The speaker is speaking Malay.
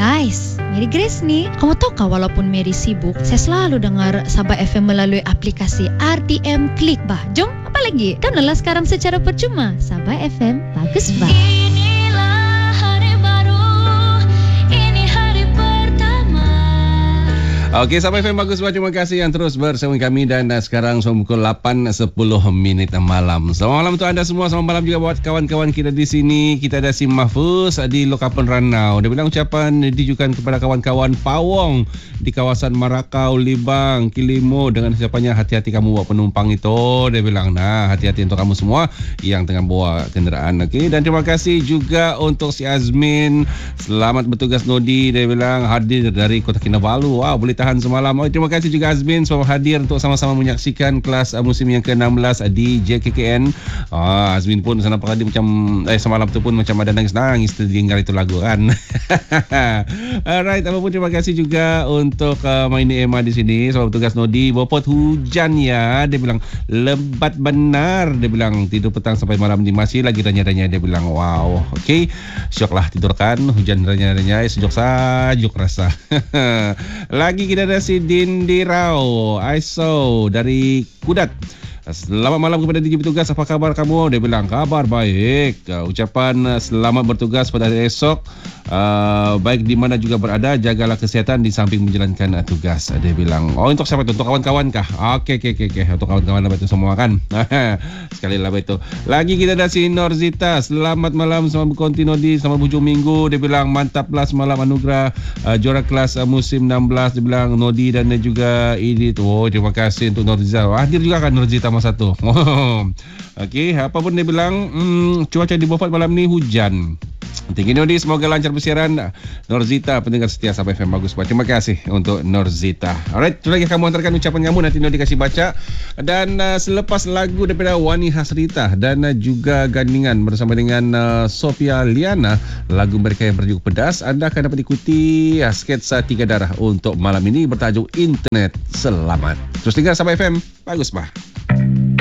Guys, Mary Grace nih. Kamu tahu kah walaupun Mary sibuk, saya selalu dengar Sabah FM melalui aplikasi RTM Klik bah. Jom, apa lagi? Downloadlah sekarang secara percuma. Sabah FM, bagus bah. Inilah hari baru, ini hari pertama. Okey, Sabah FM bagus bah. Terima kasih yang terus bersama kami dan sekarang pukul 8.10 malam. Selamat malam untuk anda semua. Selamat malam juga buat kawan-kawan kita di sini. Kita ada si Mahfuz di Lokapan Ranau. Dia bilang ucapan ditujukan kepada kawan-kawan Pawong di kawasan Marakau, Libang, Kilimo dengan siapanya hati-hati kamu bawa penumpang itu. Dia bilang, nah hati-hati untuk kamu semua yang tengah bawa kenderaan. Okey, dan terima kasih juga untuk si Azmin. Selamat bertugas Nodi. Dia bilang hadir dari Kota Kinabalu. Wow, boleh tahan semalam. Oh, terima kasih juga Azmin selamat hadir untuk sama-sama menyaksikan kelas musim yang ke-16 di JKKN. Azmin pun senang hadir macam semalam tu pun macam ada nangis-nangis terdengar itu lagu kan. Alright, apapun terima kasih juga untuk Maini Emma di sini. Selamat bertugas Nodi. Bopot hujan ya. Dia bilang lebat benar. Dia bilang tidur petang sampai malam ni masih lagi renyah-renyah. Dia bilang wow. Okey, syok lah tidur kan. Hujan renyah-renyah sejuk rasa. Lagi kita ada si Dindirau Aiso dari Kudat. Selamat malam kepada DJ bertugas. Apa kabar kamu? Dia bilang kabar baik. Ucapan selamat bertugas pada hari esok. Baik di mana juga berada, jagalah kesihatan di samping menjalankan tugas. Dia bilang, oh untuk siapa itu? Untuk kawan-kawan kah? Okey. Untuk kawan-kawan apa itu semua kan? Sekali lah itu. Lagi kita ada si Norzita. Selamat malam, selamat berkontinu di selamat hujung minggu. Dia bilang mantaplah semalam anugerah juara kelas musim 16. Dia bilang Nodi dan juga Edith. Oh terima kasih untuk Norzita. Hadir juga kan Norzita masa tu. Okey, apa pun dia bilang cuaca di Beaufort malam ni hujan. Tinggi Nodi, semoga lancar bersiaran. Norzita, pendengar setia Sabah FM bagus. Terima kasih untuk Norzita. Alright, itu lagi kamu hantarkan ucapan kamu, nanti Nodi kasih baca. Dan selepas lagu daripada Wani Hasrita dan juga gandingan bersama dengan Sophia Liana, lagu mereka yang bertajuk Pedas, anda akan dapat ikuti sketsa 3 darah untuk malam ini bertajuk Internet Selamat. Terus tinggal Sabah FM bagus bah.